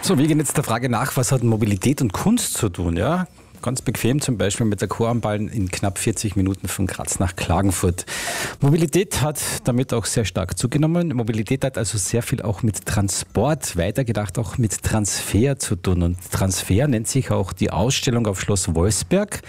So, wir gehen jetzt der Frage nach, was hat Mobilität und Kunst zu tun, ja? Ganz bequem zum Beispiel mit der Choranbahn in knapp 40 Minuten von Graz nach Klagenfurt. Mobilität hat damit auch sehr stark zugenommen. Mobilität hat also sehr viel auch mit Transport, weitergedacht auch mit Transfer zu tun. Und Transfer nennt sich auch die Ausstellung auf Schloss Wolfsberg.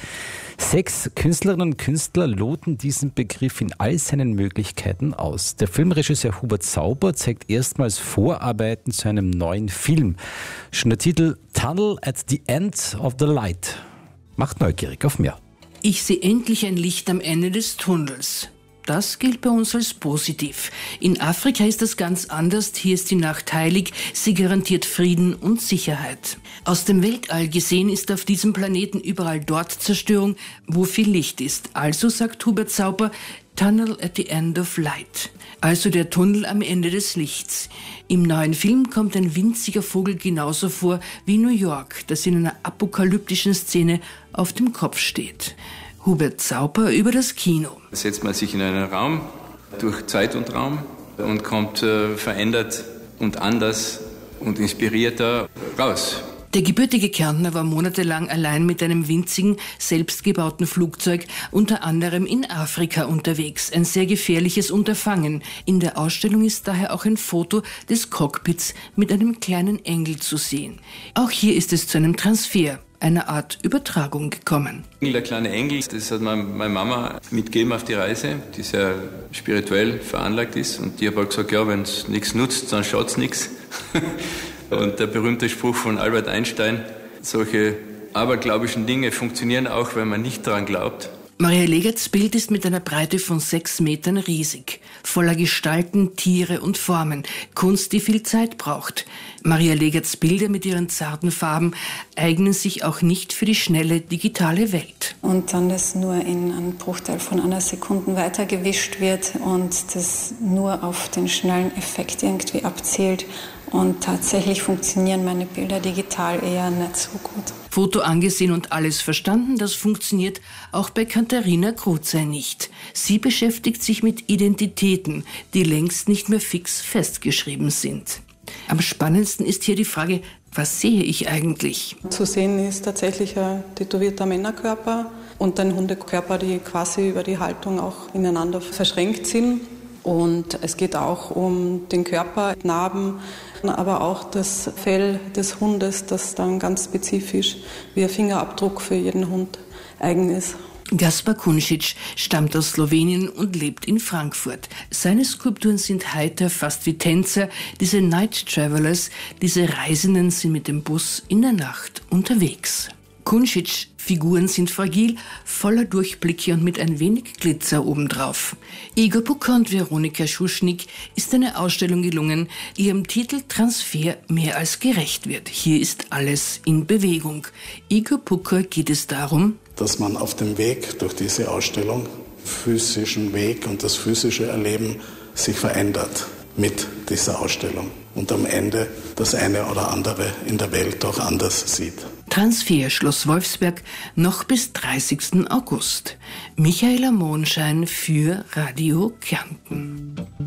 6 Künstlerinnen und Künstler loten diesen Begriff in all seinen Möglichkeiten aus. Der Filmregisseur Hubert Sauber zeigt erstmals Vorarbeiten zu einem neuen Film. Schon der Titel Tunnel at the End of the Light macht neugierig auf mehr. Ich sehe endlich ein Licht am Ende des Tunnels. Das gilt bei uns als positiv. In Afrika ist das ganz anders. Hier ist die Nacht heilig. Sie garantiert Frieden und Sicherheit. Aus dem Weltall gesehen ist auf diesem Planeten überall dort Zerstörung, wo viel Licht ist. Also, sagt Hubert Sauber, Tunnel at the End of Light. Also der Tunnel am Ende des Lichts. Im neuen Film kommt ein winziger Vogel genauso vor wie New York, das in einer apokalyptischen Szene auf dem Kopf steht. Hubert Sauber über das Kino. Setzt man sich in einen Raum durch Zeit und Raum und kommt verändert und anders und inspirierter raus. Der gebürtige Kärntner war monatelang allein mit einem winzigen, selbstgebauten Flugzeug unter anderem in Afrika unterwegs. Ein sehr gefährliches Unterfangen. In der Ausstellung ist daher auch ein Foto des Cockpits mit einem kleinen Engel zu sehen. Auch hier ist es zu einem Transfer, einer Art Übertragung gekommen. Der kleine Engel, das hat meine Mama mitgegeben auf die Reise, die sehr spirituell veranlagt ist. Und die hat halt gesagt, ja, wenn es nichts nutzt, dann schaut es nichts. Und der berühmte Spruch von Albert Einstein, solche aberglaubischen Dinge funktionieren auch, wenn man nicht daran glaubt. Maria Legerts Bild ist mit einer Breite von 6 Metern riesig, voller Gestalten, Tiere und Formen, Kunst, die viel Zeit braucht. Maria Legerts Bilder mit ihren zarten Farben eignen sich auch nicht für die schnelle digitale Welt. Und dann das nur in einem Bruchteil von einer Sekunde weitergewischt wird und das nur auf den schnellen Effekt irgendwie abzielt. Und tatsächlich funktionieren meine Bilder digital eher nicht so gut. Foto angesehen und alles verstanden, das funktioniert auch bei Katharina Kruzey nicht. Sie beschäftigt sich mit Identitäten, die längst nicht mehr fix festgeschrieben sind. Am spannendsten ist hier die Frage, was sehe ich eigentlich? Zu sehen ist tatsächlich ein tätowierter Männerkörper und ein Hundekörper, die quasi über die Haltung auch ineinander verschränkt sind. Und es geht auch um den Körper, Narben, aber auch das Fell des Hundes, das dann ganz spezifisch wie ein Fingerabdruck für jeden Hund eigen ist. Gaspar Kunšić stammt aus Slowenien und lebt in Frankfurt. Seine Skulpturen sind heiter, fast wie Tänzer. Diese Night Travelers, diese Reisenden sind mit dem Bus in der Nacht unterwegs. Kunšić Figuren sind fragil, voller Durchblicke und mit ein wenig Glitzer obendrauf. Igor Pucker und Veronika Schuschnigg ist eine Ausstellung gelungen, die ihrem Titel Transfer mehr als gerecht wird. Hier ist alles in Bewegung. Igor Pucker geht es darum, dass man auf dem Weg durch diese Ausstellung, physischen Weg und das physische Erleben sich verändert mit dieser Ausstellung und am Ende das eine oder andere in der Welt auch anders sieht. Transfer Schloss Wolfsberg noch bis 30. August. Michaela Monschein für Radio Kärnten.